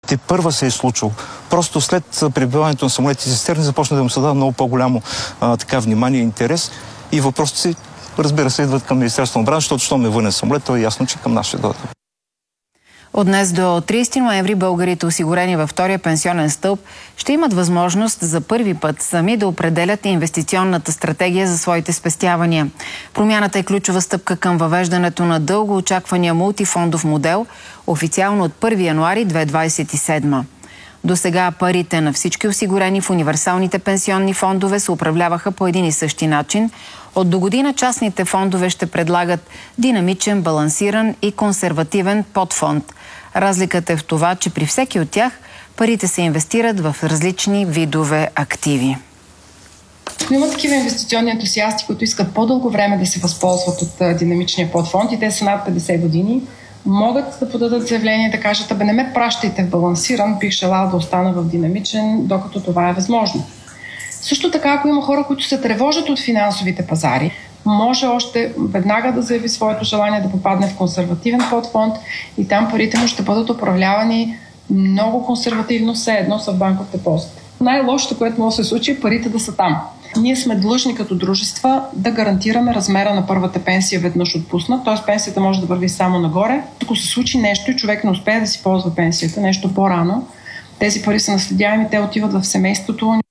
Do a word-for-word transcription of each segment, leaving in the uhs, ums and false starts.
те първа се е случило. Просто след прибиването на самолетите цистерни започна да му се дава много по-голямо а, така внимание и интерес. И въпросите си, разбира се, идват към Министерството на отбрана, защото що ме въне самолет, то е ясно, че към нас ще дойдат. От днес до тридесети ноември българите, осигурени във втория пенсионен стълб, ще имат възможност за първи път сами да определят инвестиционната стратегия за своите спестявания. Промяната е ключова стъпка към въвеждането на дълго очаквания мултифондов модел, официално от първи януари две хиляди двадесет и седма. До сега парите на всички осигурени в универсалните пенсионни фондове се управляваха по един и същи начин. От до година частните фондове ще предлагат динамичен, балансиран и консервативен подфонд. Разликата е в това, че при всеки от тях парите се инвестират в различни видове активи. Има такива инвестиционни ентусиасти, които искат по-дълго време да се възползват от динамичния подфонд и те са над петдесет години. Могат да подадат заявление и да кажат: абе, не ме пращайте в балансиран, бих желала да остана в динамичен, докато това е възможно. Също така, ако има хора, които се тревожат от финансовите пазари, може още веднага да заяви своето желание да попадне в консервативен подфонд и там парите му ще бъдат управлявани много консервативно, все едно са в банков депозит. Най-лошото, което може да се случи, е парите да са там. Ние сме длъжни като дружества да гарантираме размера на първата пенсия веднъж отпусна, т.е. пенсията може да върви само нагоре. Ако се случи нещо и човек не успее да си ползва пенсията, нещо по-рано, тези пари са наследяеми, те отиват в семейството.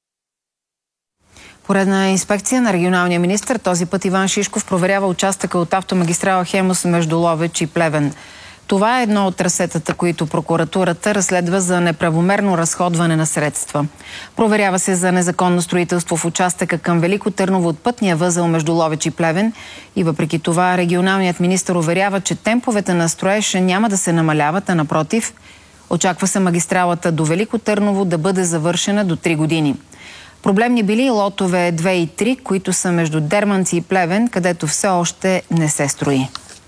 Поредна инспекция на регионалния министър, този път Иван Шишков, проверява участъка от автомагистрала Хемус между Ловеч и Плевен. Това е едно от трасетата, които прокуратурата разследва за неправомерно разходване на средства. Проверява се за незаконно строителство в участъка към Велико Търново от пътния възел между Ловеч и Плевен и въпреки това регионалният министър уверява, че темповете на строеж няма да се намаляват, а напротив, очаква се магистралата до Велико Търново да бъде завършена до три години. Проблемни били лотове две и три, които са между Дерманци и Плевен, където все още не се строи.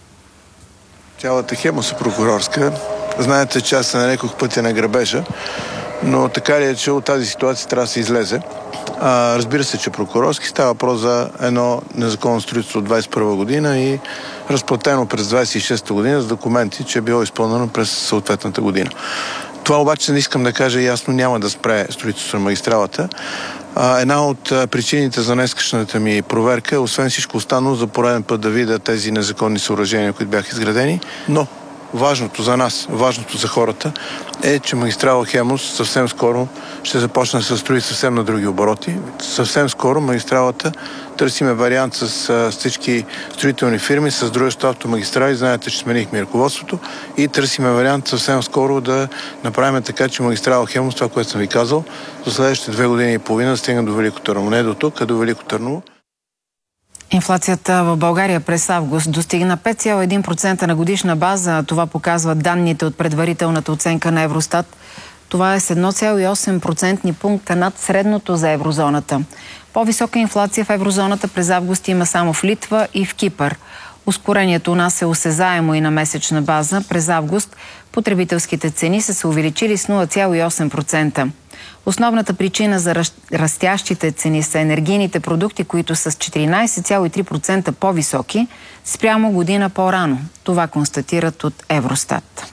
Цялата Хемус е прокурорска. Знаете, че аз се нарекох пътя на грабежа, но така ли е, че от тази ситуация трябва да се излезе. А, разбира се, че прокурорски става въпрос за едно незаконно строителство от двадесет и първа година и разплатено през двадесет и шеста година с документи, че е било изпълнено през съответната година. Това обаче не искам да кажа ясно, няма да спре строителство на магистралата. А, една от а, причините за днескашната ми проверка е, освен всичко останало, за пореден път да видя тези незаконни съоръжения, които бяха изградени. Но важното за нас, важното за хората е, че магистрала Хемус съвсем скоро ще започне да се строи съвсем на други обороти. Съвсем скоро магистралата търсиме вариант с, с всички строителни фирми, с дружество Автомагистрали. Знаете, че сменихме ръководството и търсиме вариант съвсем скоро да направим така, че магистрала Хемус, това, което съм ви казал, за следващите две години и половина да стигна до Велико Търново. Не до тук, а до Велико Търново. Инфлацията в България през август достигна пет цяло и един процента на годишна база. Това показват данните от предварителната оценка на Евростат. Това е с едно цяло и осем процентни пункта над средното за еврозоната. По-висока инфлация в еврозоната през август има само в Литва и в Кипър. Ускорението у нас е осезаемо и на месечна база. През август потребителските цени са се увеличили с нула цяло и осем процента. Основната причина за растящите цени са енергийните продукти, които са с четиринадесет цяло и три процента по-високи спрямо година по-рано. Това констатират от Евростат.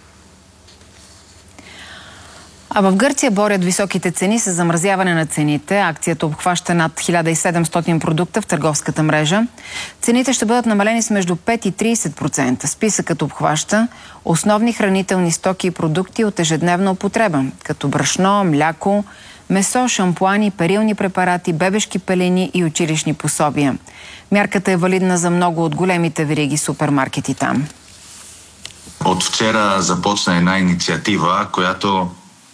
А в Гърция борят високите цени с замразяване на цените. Акцията обхваща над хиляда и седемстотин продукта в търговската мрежа. Цените ще бъдат намалени с между пет и тридесет процента. Списъкът обхваща основни хранителни стоки и продукти от ежедневна употреба, като брашно, мляко, месо, шампуани, перилни препарати, бебешки пелени и училищни пособия. Мярката е валидна за много от големите вериги супермаркети там. От вчера започна една инициатива, която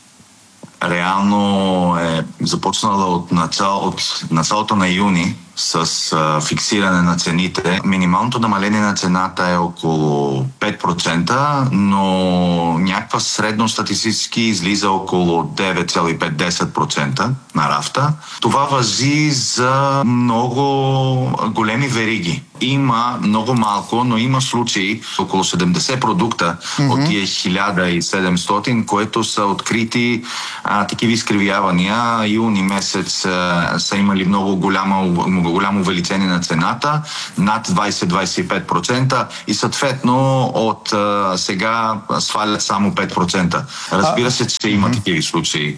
реално е започнала от, начало, от началото на юни с а, фиксиране на цените. Минималното намаление на цената е около пет процента, но някаква средно статистически излиза около девет цяло и пет до десет процента на рафта. Това важи за много големи вериги. Има много малко, но има случаи, около седемдесет продукта mm-hmm. от тия хиляда и седемстотин, които са открити а, такива изкривявания. Юни месец а, са имали много голямо, голямо увеличение на цената, над двайсет до двайсет и пет процента и съответно от а, сега свалят само пет процента. Разбира се, че има mm-hmm. такива случаи.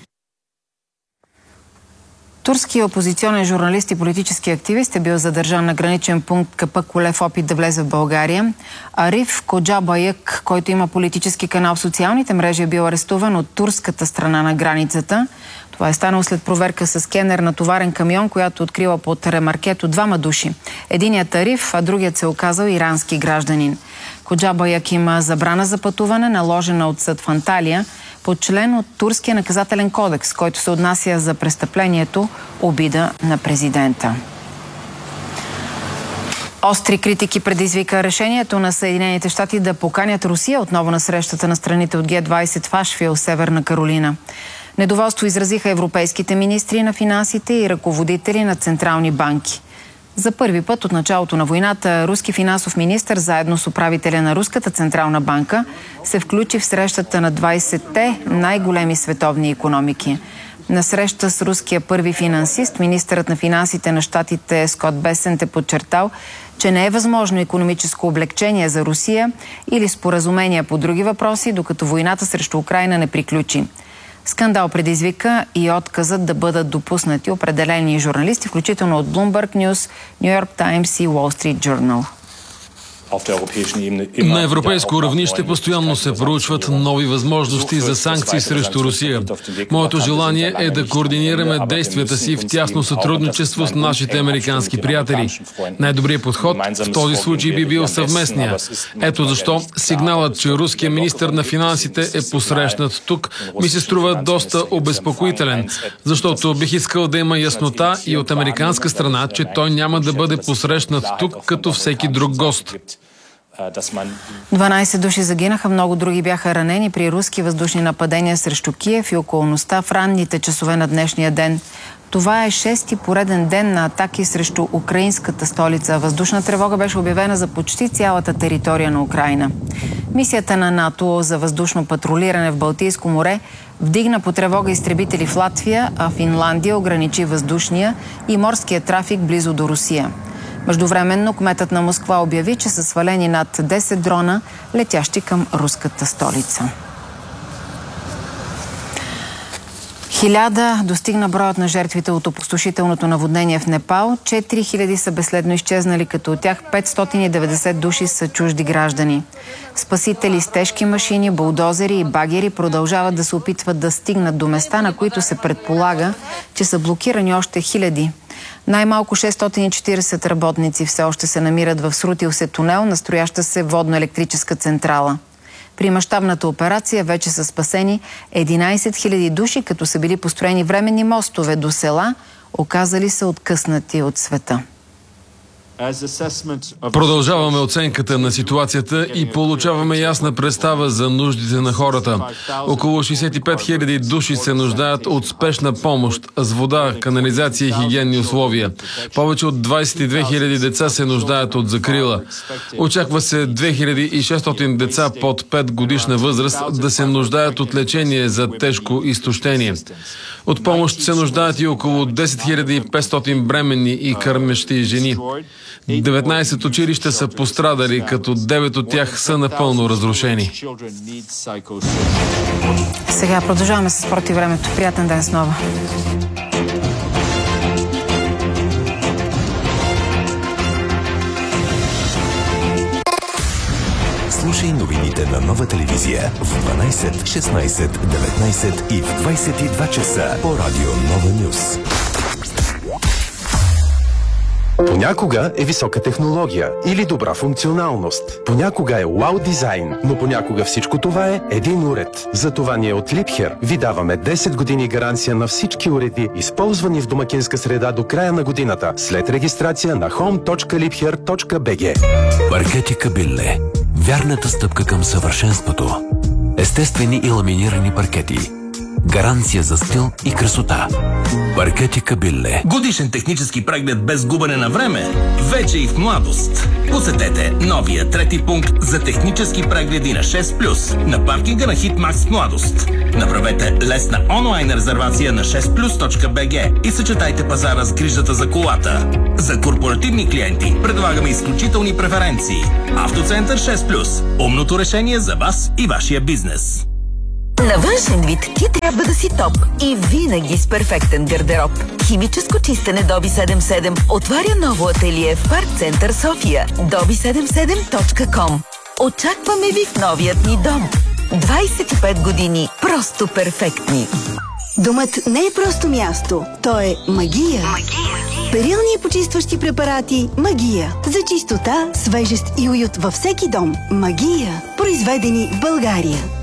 Турски опозиционен журналист и политически активист е бил задържан на граничен пункт Капъкуле в опит да влезе в България. Ариф Коджабаяк, който има политически канал в социалните мрежи, е бил арестуван от турската страна на границата. Това е станало след проверка с скенер на товарен камион, която открила под ремаркето двама души. Единият Ариф, а другият се оказал ирански гражданин. Коджабаяк има забрана за пътуване, наложена от съд в Анталия, под член от Турския наказателен кодекс, който се отнася за престъплението обида на президента. Остри критики предизвика решението на Съединените щати да поканят Русия отново на срещата на страните от Г двайсет в Ашвил, Северна Каролина. Недоволство изразиха европейските министри на финансите и ръководители на централни банки. За първи път от началото на войната руски финансов министър заедно с управителя на Руската централна банка се включи в срещата на двайсетте най-големи световни икономики. На среща с руския първи финансист, министърът на финансите на щатите Скот Бесент е подчертал, че не е възможно икономическо облегчение за Русия или споразумения по други въпроси, докато войната срещу Украйна не приключи. Скандал предизвика и отказът да бъдат допуснати определени журналисти, включително от Bloomberg News, New York Times и Wall Street Journal. На европейско равнище постоянно се проучват нови възможности за санкции срещу Русия. Моето желание е да координираме действията си в тясно сътрудничество с нашите американски приятели. Най-добрият подход в този случай би бил съвместния. Ето защо сигналът, че руският министър на финансите е посрещнат тук, ми се струва доста обезпокоителен, защото бих искал да има яснота и от американска страна, че той няма да бъде посрещнат тук като всеки друг гост. дванайсет души загинаха, много други бяха ранени при руски въздушни нападения срещу Киев и околността в ранните часове на днешния ден. Това е шести пореден ден на атаки срещу украинската столица. Въздушна тревога беше обявена за почти цялата територия на Украйна. Мисията на НАТО за въздушно патрулиране в Балтийско море вдигна по тревога изтребители в Латвия, а Финландия ограничи въздушния и морския трафик близо до Русия. Междувременно кметът на Москва обяви, че са свалени над десет дрона, летящи към руската столица. Хиляда достигна броят на жертвите от опустошителното наводнение в Непал. четири хиляди са безследно изчезнали, като от тях петстотин и деветдесет души са чужди граждани. Спасители с тежки машини, булдозери и багери продължават да се опитват да стигнат до места, на които се предполага, че са блокирани още хиляди. Най-малко шестстотин и четиридесет работници все още се намират в срутил се тунел, настрояща се водно-електрическа централа. При мащабната операция вече са спасени единайсет хиляди души, като са били построени временни мостове до села, оказали се откъснати от света. Продължаваме оценката на ситуацията и получаваме ясна представа за нуждите на хората. Около шейсет и пет хиляди души се нуждаят от спешна помощ с вода, канализация и хигиенни условия. Повече от двайсет и две хиляди деца се нуждаят от закрила. Очаква се две хиляди и шестстотин деца под пет годишна възраст да се нуждаят от лечение за тежко изтощение. От помощ се нуждаят и около десет хиляди и петстотин бременни и кърмещи жени. деветнайсет училища са пострадали, като девет от тях са напълно разрушени. Сега продължаваме с спорт и времето. Приятен ден снова. Слушай новините на Нова телевизия в дванайсет, шестнайсет, деветнайсет и в двайсет и два часа по радио Нова Нюс. Понякога е висока технология или добра функционалност. Понякога е вау дизайн, но понякога всичко това е един уред. Затова ние от Liebherr ви даваме десет години гаранция на всички уреди, използвани в домакинска среда до края на годината, след регистрация на home точка liebherr точка би джи. Паркети Кабилле. Вярната стъпка към съвършенството. Естествени и ламинирани паркети. Гаранция за стил и красота. Паркети Кабилле. Годишен технически преглед без губене на време. Вече и в младост. Посетете новия трети пункт за технически прегледи на шест плюс на паркинга на Хитмакс Младост. Направете лесна онлайн резервация на шест плюс точка би джи и съчетайте пазара с грижата за колата. За корпоративни клиенти предлагаме изключителни преференции. Автоцентър шест плюс. Умното решение за вас и вашия бизнес. На външен вид ти трябва да си топ и винаги с перфектен гардероб. Химическо чистене Доби седемдесет и седем отваря ново ателие в Парк Център София. доби седемдесет и седем точка ком. Очакваме ви в новият ни дом. двайсет и пет години просто перфектни. Домът не е просто място, то е магия. Магия. Перилни и почистващи препарати Магия. За чистота, свежест и уют във всеки дом. Магия. Произведени в България.